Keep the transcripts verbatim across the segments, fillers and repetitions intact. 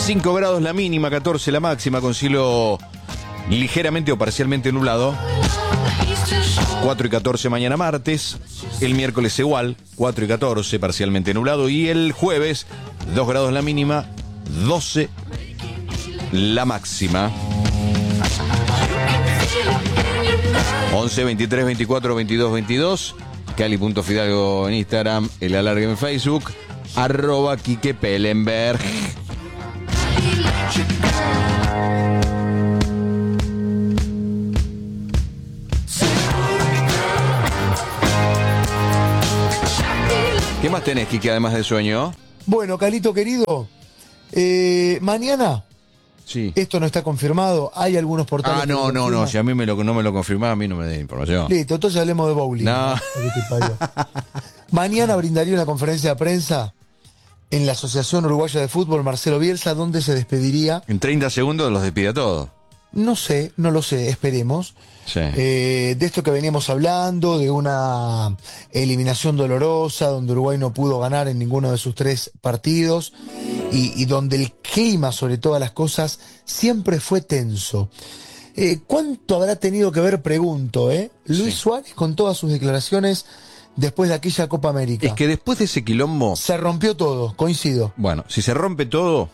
cinco grados la mínima, catorce la máxima, con cielo ligeramente o parcialmente nublado. cuatro y catorce mañana martes. El miércoles igual, cuatro y catorce, parcialmente nublado. Y el jueves, dos grados la mínima, doce la máxima. once, veintitrés, veinticuatro, veintidós, veintidós. Cali.fidalgo en Instagram, el alargue en Facebook, arroba Quique Pellenberg. ¿Qué más tenés, Quique, además de sueño? Bueno, Calito querido, eh, mañana, sí. Esto no está confirmado, hay algunos portales. Ah, no, no, no, si a mí me lo, no me lo confirmaba, a mí no me da información. Listo, entonces hablemos de bowling. No. Mañana brindaría una conferencia de prensa en la Asociación Uruguaya de Fútbol, Marcelo Bielsa, donde se despediría. En treinta segundos los despide a todos. No sé, no lo sé, esperemos. Sí. Eh, de esto que veníamos hablando, de una eliminación dolorosa, donde Uruguay no pudo ganar en ninguno de sus tres partidos y, y donde el clima, sobre todas las cosas, siempre fue tenso. Eh, ¿Cuánto habrá tenido que ver, pregunto, eh? Luis Sí. Suárez con todas sus declaraciones después de aquella Copa América? Es que después de ese quilombo... Se rompió todo, coincido. Bueno, si se rompe todo...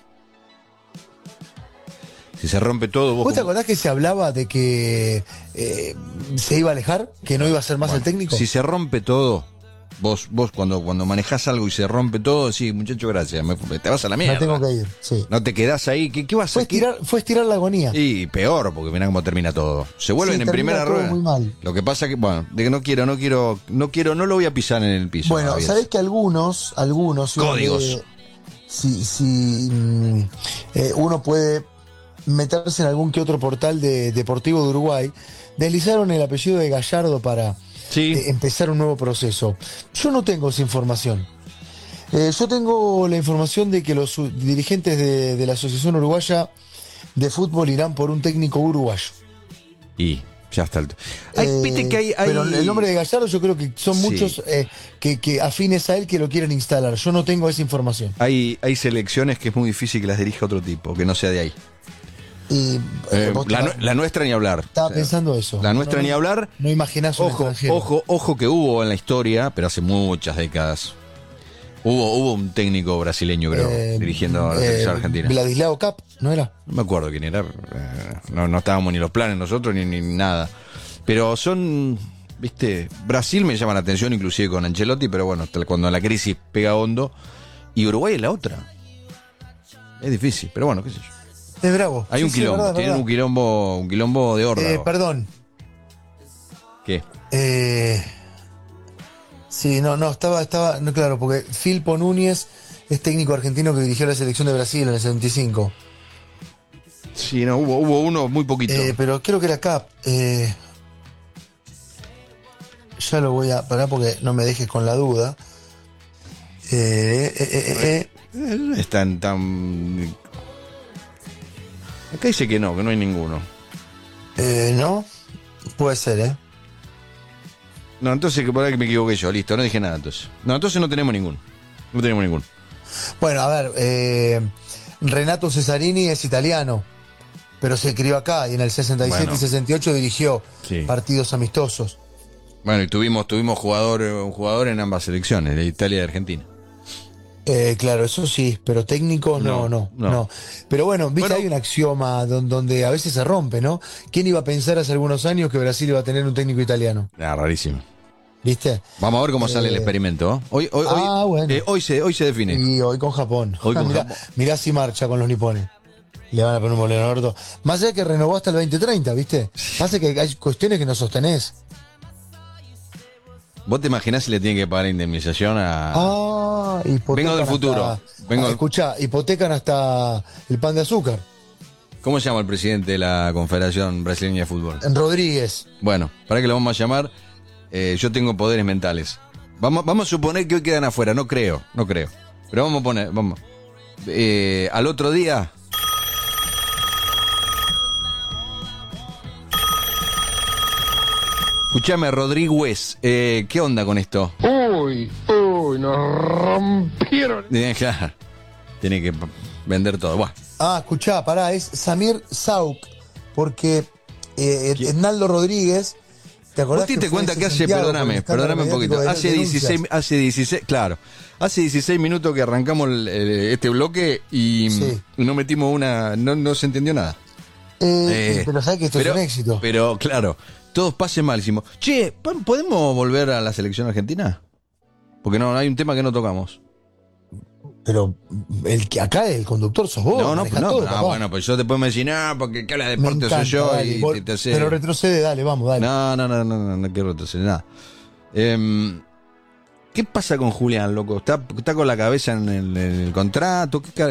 Si se rompe todo... ¿Vos, ¿Vos te como... acordás que se hablaba de que eh, se iba a alejar? ¿Que no iba a ser más Bueno, el técnico? Si se rompe todo... Vos, vos cuando, cuando manejás algo y se rompe todo, sí, muchacho, gracias, me, te vas a la mierda. No tengo que ir, sí. No te quedás ahí, ¿qué, qué vas a Fue hacer? estirar, fue estirar la agonía. Y peor, porque mirá cómo termina todo. Se vuelven Sí, en termina primera todo rueda. muy mal. Lo que pasa que, bueno, de que no quiero, no quiero, no quiero, no lo voy a pisar en el piso. Bueno, Javier. sabés que algunos, algunos... si uno Códigos. ve- Si, si mm, eh, uno puede meterse en algún que otro portal de, deportivo de Uruguay, deslizaron el apellido de Gallardo para Sí. eh, empezar un nuevo proceso. Yo no tengo esa información. Eh, yo tengo la información de que los su- dirigentes de, de la Asociación Uruguaya de Fútbol irán por un técnico uruguayo. Y ya está. El... Hay, Eh, viste que hay, hay- Pero el nombre de Gallardo yo creo que son Sí. muchos eh, que, que afines a él que lo quieren instalar. Yo no tengo esa información. hay, hay selecciones que es muy difícil que las dirija otro tipo, que no sea de ahí. Y, Eh, vos la, te- nu- la nuestra ni hablar. Estaba O sea, pensando eso. La nuestra No, ni no, hablar. No imaginás un Ojo, extranjero. ojo, ojo que hubo en la historia, pero hace muchas décadas. Hubo, hubo un técnico brasileño, creo, Eh, dirigiendo a la eh, selección argentina. Vladislao Cap, ¿no era? No me acuerdo quién era. eh, No, no estábamos ni los planes nosotros ni, ni nada. Pero son, viste, Brasil me llama la atención inclusive con Ancelotti, pero bueno, hasta cuando la crisis pega hondo. Y Uruguay es la otra. Es difícil, pero bueno, qué sé yo. Es bravo. Hay Sí, un sí, quilombo, verdad, tienen verdad. un quilombo, un quilombo de horda. Eh, perdón. ¿Qué? Eh, sí, no, no, estaba, estaba, no, claro, porque Filpo Núñez es técnico argentino que dirigió la selección de Brasil en el setenta y cinco. Sí, no, hubo, hubo uno muy poquito. Eh, pero creo que era Cap. Eh, ya lo voy a parar porque no me dejes con la duda. Eh, eh, eh, eh, Eh, Es tan, tan... Acá dice que no, que no hay ninguno. eh, no, puede ser, ¿eh? No, entonces que por ahí que me equivoqué yo, listo, no dije nada entonces. No, entonces no tenemos ninguno. No tenemos ninguno. Bueno, a ver, eh, Renato Cesarini es italiano, pero se crió acá y en el sesenta y siete Bueno. y sesenta y ocho dirigió Sí. partidos amistosos. Bueno, y tuvimos, tuvimos jugador, un jugador en ambas selecciones, de Italia y de Argentina. Eh, claro, eso sí, pero técnicos no, No, no, no. no. Pero bueno, viste, Bueno. hay un axioma don- donde a veces se rompe, ¿no? ¿Quién iba a pensar hace algunos años que Brasil iba a tener un técnico italiano? Ah, rarísimo. ¿Viste? Vamos a ver cómo sale Eh, el experimento. ¿eh? Hoy, hoy, ah, hoy, bueno. eh, hoy se, hoy se define. Y hoy con Japón. Hoy con mirá, Japón. mirá si marcha con los nipones. Le van a poner un bolero al orto. Más allá de que renovó hasta el veinte treinta, ¿viste? Pasa que hay cuestiones que no sostenés. ¿Vos te imaginás si le tienen que pagar indemnización a... Ah, hipotecan Vengo del hasta- futuro. Vengo- Ah, escuchá, hipotecan hasta el pan de azúcar. ¿Cómo se llama el presidente de la Confederación Brasileña de Fútbol? En Rodríguez. Bueno, para que lo vamos a llamar, eh, yo tengo poderes mentales. Vamos, vamos a suponer que hoy quedan afuera, no creo, no creo. Pero vamos a poner, vamos. Eh, al otro día... Escuchame, Rodríguez, eh, ¿qué onda con esto? Uy, uy, nos rompieron. Eh, claro, tiene que vender todo. Buah. Ah, escuchá, pará, es Samir Sauk, porque eh, Hernaldo Rodríguez, ¿te acordás? ¿Vos te diste que fue cuenta ese que hace, Santiago con el perdóname, escándalo perdóname un mediático poquito, de hace denuncias? dieciséis, hace dieciséis, claro, hace dieciséis minutos que arrancamos el, el- este bloque y Sí. no metimos una, no, no se entendió nada. Eh, Eh, pero sabés que esto pero, es un éxito. Pero claro, todos pasen mal. Decimos, che, ¿podemos volver a la selección argentina? Porque no, hay un tema que no tocamos. Pero el que acá el conductor sos vos. no, no, manejás no, todo, no, papá. bueno, pues yo después me decís, no, porque que la Me deporte encanta, soy yo dale, y vos- te, te hace... Pero retrocede, dale, vamos, dale. No, no, no, no, no, no quiero retroceder nada. Em, ¿Qué pasa con Julián, loco? ¿Está, está con la cabeza en el, en el contrato? ¿Qué, ca-